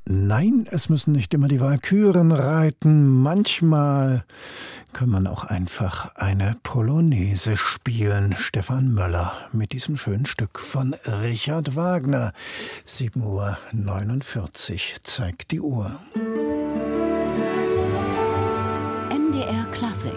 Nein, es müssen nicht immer die Walküren reiten. Manchmal kann man auch einfach eine Polonaise spielen. Stefan Möller mit diesem schönen Stück von Richard Wagner. 7:49 Uhr zeigt die Uhr. MDR Klassik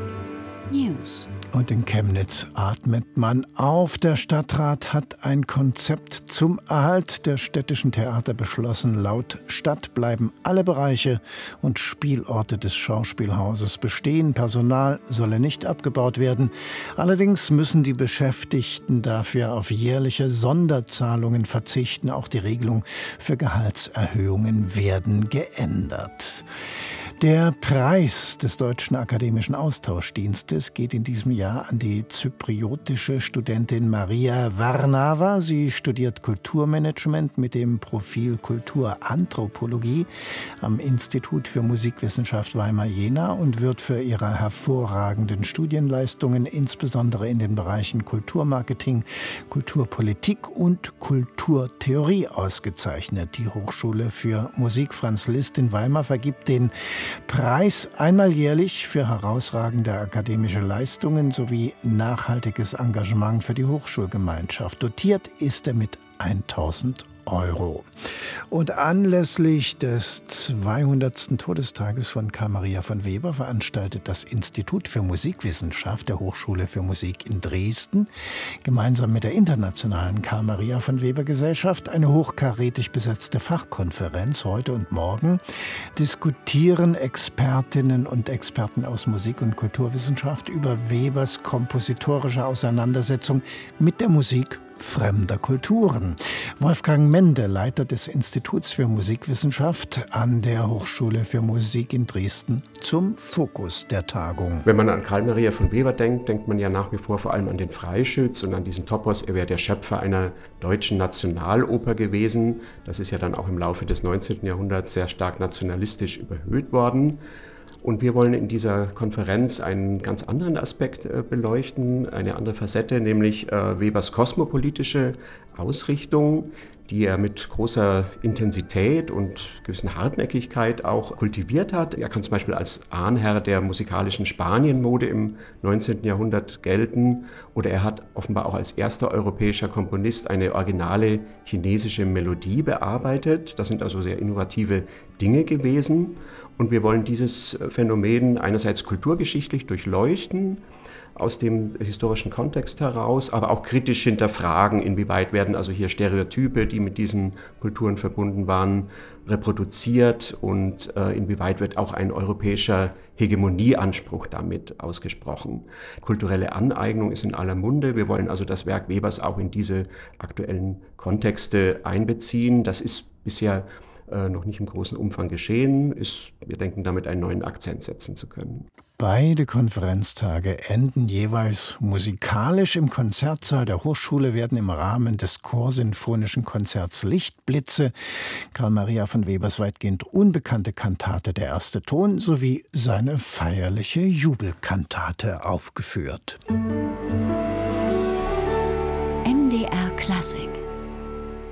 News. Und in Chemnitz atmet man auf. Der Stadtrat hat ein Konzept zum Erhalt der städtischen Theater beschlossen. Laut Stadt bleiben alle Bereiche und Spielorte des Schauspielhauses bestehen. Personal solle nicht abgebaut werden. Allerdings müssen die Beschäftigten dafür auf jährliche Sonderzahlungen verzichten. Auch die Regelung für Gehaltserhöhungen werden geändert. Der Preis des Deutschen Akademischen Austauschdienstes geht in diesem Jahr an die zypriotische Studentin Maria Varnava. Sie studiert Kulturmanagement mit dem Profil Kulturanthropologie am Institut für Musikwissenschaft Weimar-Jena und wird für ihre hervorragenden Studienleistungen, insbesondere in den Bereichen Kulturmarketing, Kulturpolitik und Kulturtheorie, ausgezeichnet. Die Hochschule für Musik Franz Liszt in Weimar vergibt den Preis einmal jährlich für herausragende akademische Leistungen sowie nachhaltiges Engagement für die Hochschulgemeinschaft. Dotiert ist er mit 1.000 €. Und anlässlich des 200. Todestages von Carl Maria von Weber veranstaltet das Institut für Musikwissenschaft der Hochschule für Musik in Dresden gemeinsam mit der internationalen Carl Maria von Weber Gesellschaft eine hochkarätig besetzte Fachkonferenz. Heute und morgen diskutieren Expertinnen und Experten aus Musik- und Kulturwissenschaft über Webers kompositorische Auseinandersetzung mit der Musik fremder Kulturen. Wolfgang Mende, Leiter des Instituts für Musikwissenschaft an der Hochschule für Musik in Dresden, zum Fokus der Tagung. Wenn man an Carl Maria von Weber denkt, denkt man ja nach wie vor vor allem an den Freischütz und an diesen Topos. Er wäre der Schöpfer einer deutschen Nationaloper gewesen. Das ist ja dann auch im Laufe des 19. Jahrhunderts sehr stark nationalistisch überhöht worden. Und wir wollen in dieser Konferenz einen ganz anderen Aspekt beleuchten, eine andere Facette, nämlich Webers kosmopolitische Ausrichtung, die er mit großer Intensität und gewissen Hartnäckigkeit auch kultiviert hat. Er kann zum Beispiel als Ahnherr der musikalischen Spanienmode im 19. Jahrhundert gelten, oder er hat offenbar auch als erster europäischer Komponist eine originale chinesische Melodie bearbeitet. Das sind also sehr innovative Dinge gewesen. Und wir wollen dieses Phänomen einerseits kulturgeschichtlich durchleuchten, aus dem historischen Kontext heraus, aber auch kritisch hinterfragen, inwieweit werden also hier Stereotype, die mit diesen Kulturen verbunden waren, reproduziert und inwieweit wird auch ein europäischer Hegemonieanspruch damit ausgesprochen. Kulturelle Aneignung ist in aller Munde. Wir wollen also das Werk Webers auch in diese aktuellen Kontexte einbeziehen. Das ist bisher noch nicht im großen Umfang geschehen. Wir denken damit einen neuen Akzent setzen zu können. Beide Konferenztage enden jeweils musikalisch. Im Konzertsaal der Hochschule werden im Rahmen des Chorsinfonischen Konzerts Lichtblitze Carl Maria von Webers weitgehend unbekannte Kantate Der erste Ton sowie seine feierliche Jubelkantate aufgeführt. MDR Klassik